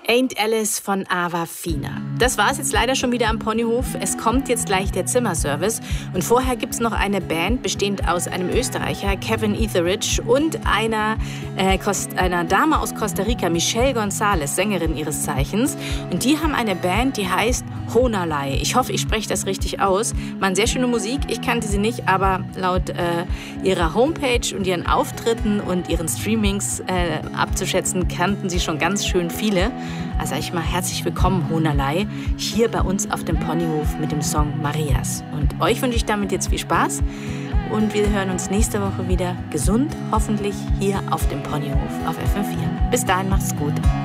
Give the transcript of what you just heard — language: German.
Ain't Alice von Ava Fina. Das war es jetzt leider schon wieder am Ponyhof. Es kommt jetzt gleich der Zimmerservice. Und vorher gibt es noch eine Band, bestehend aus einem Österreicher, Kevin Etheridge, und einer Dame aus Costa Rica, Michelle González, Sängerin ihres Zeichens. Und die haben eine Band, die heißt Honalei. Ich hoffe, ich spreche das richtig aus. Machen sehr schöne Musik. Ich kannte sie nicht, aber laut ihrer Homepage und ihren Auftritten und ihren Streamings abzuschätzen, kannten sie schon ganz schön viele. Also sag ich mal, herzlich willkommen, Honalei, hier bei uns auf dem Ponyhof mit dem Song Marias. Und euch wünsche ich damit jetzt viel Spaß und wir hören uns nächste Woche wieder gesund, hoffentlich hier auf dem Ponyhof auf FM4. Bis dahin, macht's gut.